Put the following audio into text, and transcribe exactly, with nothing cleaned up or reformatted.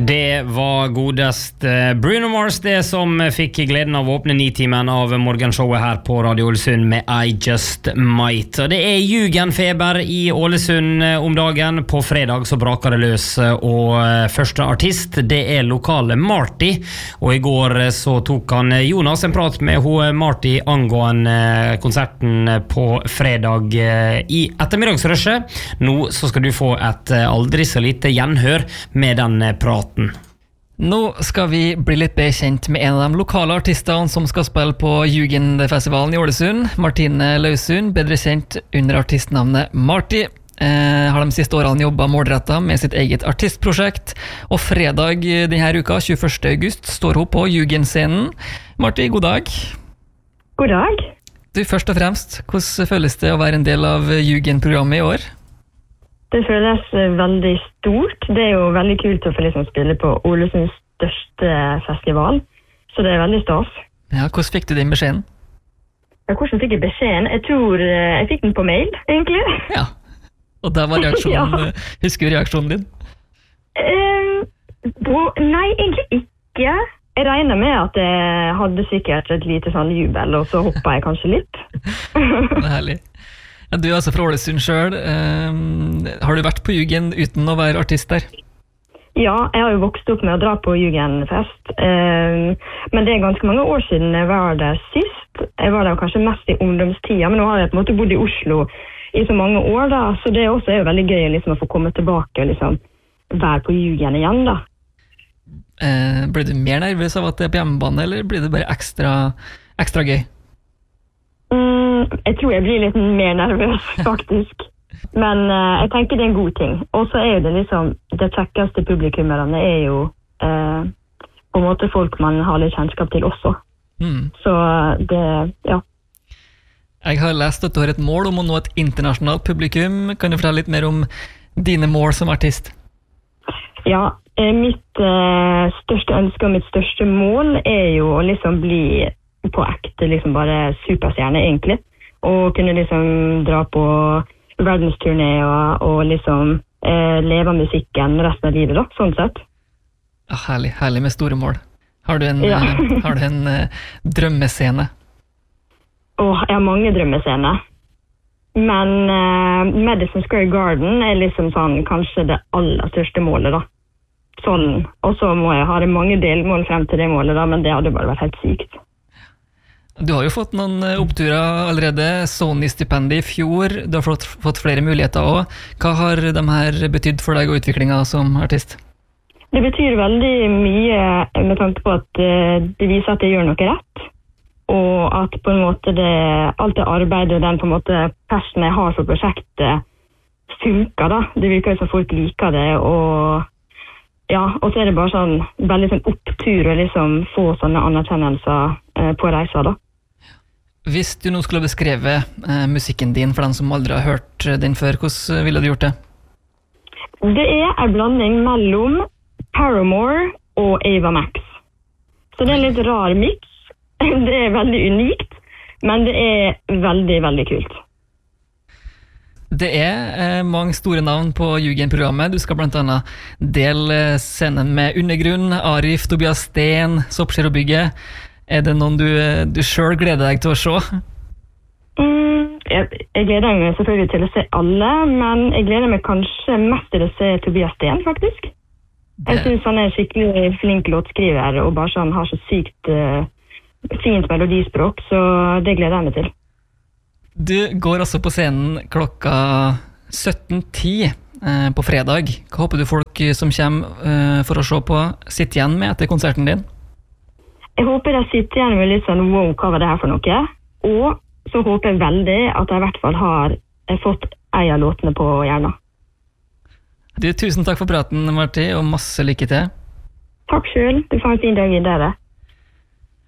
Det var godest Bruno Mars det som fikk gleden av å åpne nitimen av morgenshowet her på Radio Ålesund med I Just Might. Og det er jugendfeber i Ålesund om dagen. På fredag så braker det løs, og første artist det er lokale Marty. Og i går så tok han Jonas en prat med hun Marty angående konserten på fredag i ettermiddagsrushet. Nå så skal du få et aldri så lite gjenhør med den praten. Nå skal vi bli litt bedre kjent med en av de lokale artistene som skal spille på Jugendfestivalen i Ålesund. Martine Lausund, bedre kjent under artistnavnet Marty. Eh, har de siste årene jobbet målrettet med sitt eget artistprosjekt, og fredag denne uka, tjueførste august, står hun på Jugendscenen. Marty, god dag. God dag. Du, først og fremst, hvordan føles det å være en del av Jugendprogrammet i år? Det føles veldig stort. Det er jo veldig kult å få liksom spille på Ålesunds største festival, så det er veldig stas. Ja, hvordan fikk du den beskjeden? Ja, hvordan fikk jeg beskjeden? Jeg tror jeg fikk den på mail, egentlig. Ja, og der var reaksjonen, ja. Husker du reaksjonen din? Um, bro, nei, egentlig ikke. Jeg regner med at jeg hadde sikkert et lite sånn jubel, og så hoppet jeg kanskje litt. Det er herlig. Du er altså fra Ålesund selv. Um, har du vært på Jugend uten å være artist der? Ja, jeg har jo vokst opp med å dra på Jugendfest. Um, men det er ganske mange år siden jeg var der sist. Jeg var der kanskje mest i ungdomstida, men nå har jeg på en måte bodd i Oslo i så mange år da, så det også er jo veldig gøy liksom, å få komme tilbake og liksom, være på Jugend igjen da. Uh, blir du mer nervøs av at det er på hjemmebane, eller blir det bare ekstra, ekstra gøy? Mm, jeg tror jeg blir litt mer nervøs, faktisk. Men uh, jeg tenker det er en god ting. Og så er det liksom, det kjekkeste publikummerne er jo uh, på en måte folk man har litt kjennskap til også. Mm. Så det, ja. Jeg har lest at du har et mål om å nå et internasjonalt publikum. Kan du fortelle litt mer om dine mål som artist? Ja, mitt uh, største ønske og mitt største mål er jo å liksom bli på ekte liksom bare superstjerne egentlig, og kunne liksom dra på verdensturné og, og liksom eh, leve musikken resten av livet da, sånn sett. Ja, herlig, herlig med store mål. Har du en, ja. uh, har du en uh, drømmescene? Åh, jeg har mange drømmescener. Men uh, Madison Square Garden er liksom sånn, kanskje det aller største målet da. Sånn, og så må jeg ha det mange delmål frem til det målet da, men det hadde bare vært helt sykt. Du har jo fått noen oppturer allerede, Sony-stipendet i fjor, du har fått, fått flere muligheter også. Hva har de her betydd for deg og utviklingen som artist? Det betyr veldig mye med tanke på at det viser at jeg gjør noe rett, og at på en måte det, alt det arbeidet og den på en måte passionen jeg har for prosjektet funker da. Det virker jo som folk liker det, og ja, og så er det bare sånn veldig sånn opptur å liksom få sånne anerkjennelser eh, på reiser da. Hvis du nå skulle beskreve eh, musikken din for den som aldri har hørt den før, hvordan ville du gjort det? Det er en blanding mellom Paramore og Ava Max. Så det er en litt rar mix. Det er veldig unikt, men det er veldig, veldig kult. Det er eh, mange store navn på Jugendprogrammet. Du skal blant annet dele scenen med Undergrunn, Arif, Tobias Sten, Soppskjer og Bygge. Er det noen du, du selv gleder deg til å se? Mm, jeg, jeg gleder meg selvfølgelig til å se alle, men jeg gleder meg kanskje mest til å se Tobias Sten, faktisk. Det... Jeg synes han er skikkelig flink låtskriver, og bare sånn har så sykt uh, fint melodispråk, så det gleder jeg meg til. Du går også på scenen klokka sytten ti eh, på fredag. Hva håper du folk som kommer eh, for å se på sitter igjen med etter konserten din? Jeg håper jeg sitter igjen med litt sånn wow, hva var det her for noe? Og så håper jeg veldig at jeg i hvert fall har fått en av låtene på hjernen. Du, tusen takk for praten, Marty, og masse lykke til. Takk selv. Du får en fin dag i dere.